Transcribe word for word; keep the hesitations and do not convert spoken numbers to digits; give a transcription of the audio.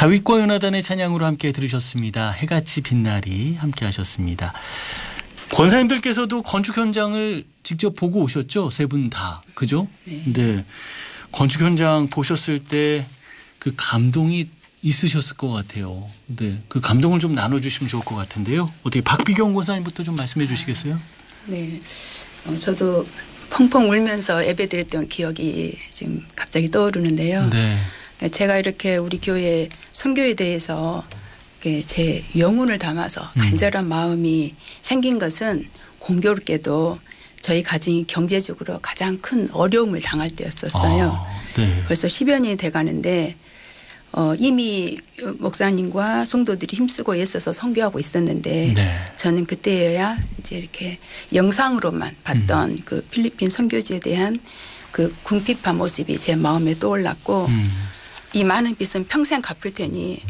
다윗과 요나단의 찬양으로 함께 들으셨습니다. 해같이 빛나리 함께 하셨습니다. 권사님들께서도 건축 현장을 직접 보고 오셨죠? 세 분 다. 그죠? 네. 네. 건축 현장 보셨을 때 그 감동이 있으셨을 것 같아요. 네. 그 감동을 좀 나눠주시면 좋을 것 같은데요. 어떻게 박비경 권사님부터 좀 말씀해 주시겠어요? 네. 어, 저도 펑펑 울면서 예배드렸던 기억이 지금 갑자기 떠오르는데요. 네. 제가 이렇게 우리 교회 선교에 대해서 제 영혼을 담아서 간절한 음. 마음이 생긴 것은 공교롭게도 저희 가정이 경제적으로 가장 큰 어려움을 당할 때였었어요. 아, 네. 벌써 십여 년이 돼가는데 어, 이미 목사님과 성도들이 힘쓰고 애써서 선교하고 있었는데 네. 저는 그때여야 이제 이렇게 영상으로만 봤던 음. 그 필리핀 선교지에 대한 그 궁핍한 모습이 제 마음에 떠올랐고 음. 이 많은 빚은 평생 갚을 테니